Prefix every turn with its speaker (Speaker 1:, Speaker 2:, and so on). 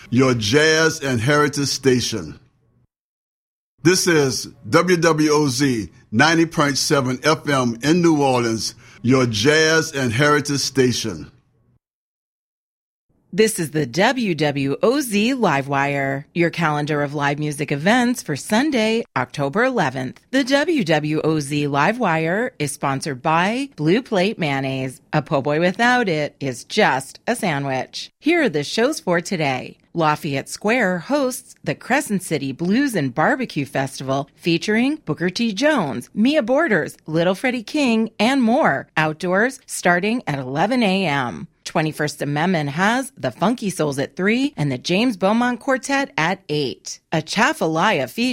Speaker 1: your jazz and heritage station. This is WWOZ 90.7 FM in New Orleans, your jazz and heritage station.
Speaker 2: This is the WWOZ Livewire, your calendar of live music events for Sunday, October 11th. The WWOZ Livewire is sponsored by Blue Plate Mayonnaise. A po' boy without it is just a sandwich. Here are the shows for today. Lafayette Square hosts the Crescent City Blues and Barbecue Festival featuring Booker T. Jones, Mia Borders, Little Freddie King, and more. Outdoors starting at 11 a.m. 21st Amendment has the Funky Souls at 3 and the James Beaumont Quartet at 8. A Chaffalaya feature